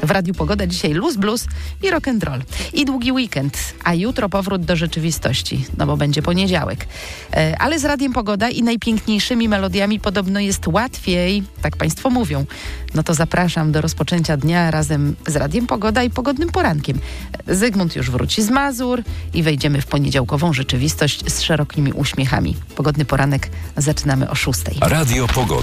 W Radiu Pogoda dzisiaj luz, blues i rock and roll. I długi weekend, a jutro powrót do rzeczywistości, no bo będzie poniedziałek. Ale z Radiem Pogoda i najpiękniejszymi melodiami podobno jest łatwiej, tak Państwo mówią. No to zapraszam do rozpoczęcia dnia razem z Radiem Pogoda i pogodnym porankiem. Zygmunt już wróci z Mazur i wejdziemy w poniedziałkową rzeczywistość z szerokimi uśmiechami. Pogodny poranek zaczynamy o 6:00. Radio Pogoda.